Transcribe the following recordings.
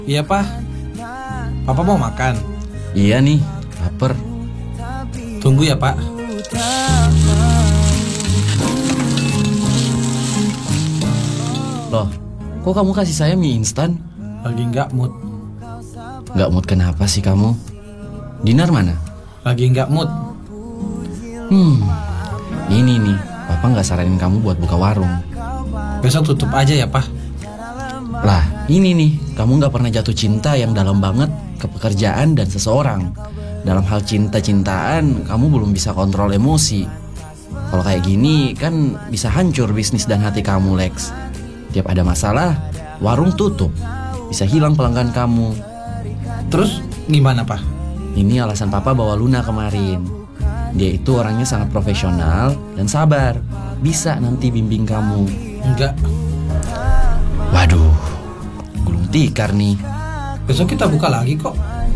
Iya, Pak. Papa mau makan. Iya nih, lapar. Tunggu ya, Pak. Loh, kok kamu kasih saya mie instan? Lagi nggak mood. Nggak mood kenapa sih kamu? Dinar mana? Lagi nggak mood. Ini nih, Papa nggak saranin kamu buat buka warung. Besok tutup aja ya, Pak. Lah, ini nih, kamu nggak pernah jatuh cinta yang dalam banget ke pekerjaan dan seseorang. Dalam hal cinta-cintaan, kamu belum bisa kontrol emosi. Kalau kayak gini, kan bisa hancur bisnis dan hati kamu, Lex. Tiap ada masalah, warung tutup. Bisa hilang pelanggan kamu. Terus gimana, Pak? Ini alasan Papa bawa Luna kemarin. Dia itu orangnya sangat profesional dan sabar. Bisa nanti bimbing kamu. Enggak. Waduh, gulung tikar nih. Besok kita buka lagi kok.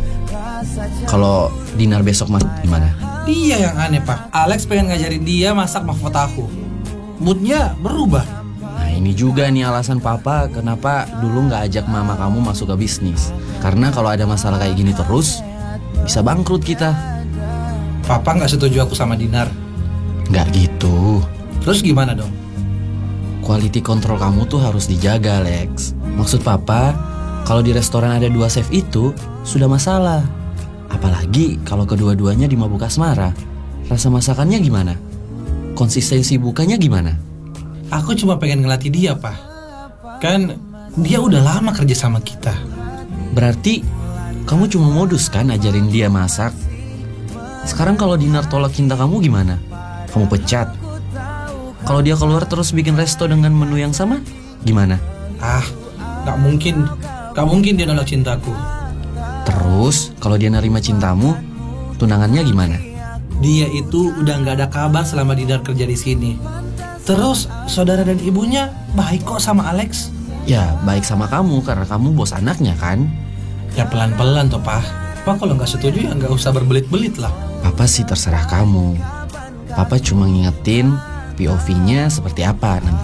Kalau Dinar besok masuk gimana? Dia yang aneh, Pak. Alex pengen ngajarin dia masak mahkota. Moodnya berubah. Nah, ini juga nih alasan Papa kenapa dulu nggak ajak mama kamu masuk ke bisnis. Karena kalau ada masalah kayak gini terus, bisa bangkrut kita. Papa nggak setuju aku sama Dinar. Nggak gitu. Terus gimana dong? Quality control kamu tuh harus dijaga, Lex. Maksud Papa, kalau di restoran ada 2 chef itu sudah masalah. Apalagi kalau kedua-duanya di mabuk asmara. Rasa masakannya gimana? Konsistensi bukanya gimana? Aku cuma pengen ngelatih dia, Pak. Kan dia udah lama kerja sama kita. Berarti kamu cuma modus kan ajarin dia masak? Sekarang kalau Dinar tolak cinta kamu gimana? Kamu pecat? Kalau dia keluar terus bikin resto dengan menu yang sama, gimana? Gak mungkin. Gak mungkin dia nolak cintaku. Terus kalau dia nerima cintamu, tunangannya gimana? Dia itu udah gak ada kabar selama Dinar kerja di sini. Terus saudara dan ibunya baik kok sama Alex. Ya baik sama kamu karena kamu bos anaknya kan? Ya pelan-pelan toh, Pak. Pak kalau gak setuju ya gak usah berbelit-belit lah. Papa sih terserah kamu. Papa cuma ngingetin POV-nya seperti apa nanti.